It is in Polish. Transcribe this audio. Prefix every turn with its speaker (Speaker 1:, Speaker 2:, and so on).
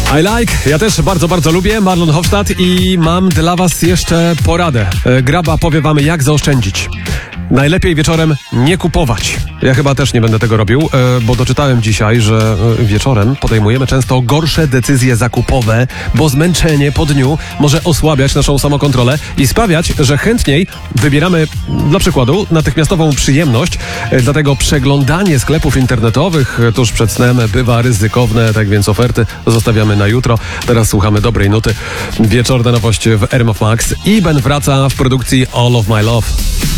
Speaker 1: I like, ja też bardzo, bardzo lubię Marlon Hofstadt i mam dla was jeszcze poradę. Graba powie wam, jak zaoszczędzić. Najlepiej wieczorem nie kupować. Ja chyba też nie będę tego robił, bo doczytałem dzisiaj, że wieczorem podejmujemy często gorsze decyzje zakupowe, bo zmęczenie po dniu może osłabiać naszą samokontrolę i sprawiać, że chętniej wybieramy, dla przykładu, natychmiastową przyjemność. Dlatego przeglądanie sklepów internetowych tuż przed snem bywa ryzykowne, tak więc oferty zostawiamy na jutro. Teraz słuchamy dobrej nuty. Wieczorna nowość w RMF Max. Iben wraca w produkcji All of My Love.